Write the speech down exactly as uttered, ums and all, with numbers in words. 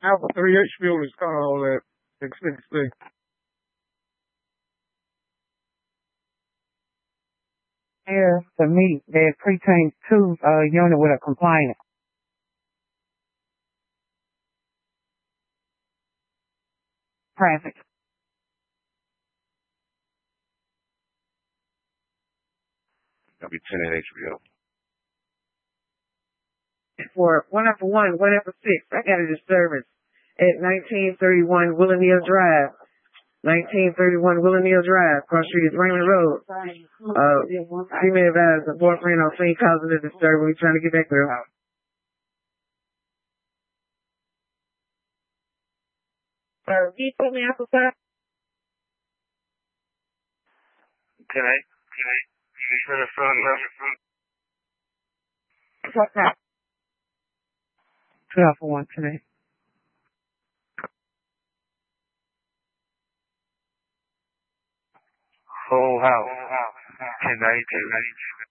Alpha three H fuel is kind of all that expensive thing. Yeah, to meet that preteen two uh, unit with a complaint. Traffic. That'll be ten at H B O. For one after one, one after six, I got a disturbance at nineteen thirty-one Willennial Drive. nineteen thirty-one Willennial Drive, cross street is Raymond Road. Uh, female advised a boyfriend on scene causing a disturbance. We're trying to get back to her house. Sir, can you put me outside? Can I? Can I? Can you turn the phone off? What's that? Two for one today. Whole house. ten ninety-two.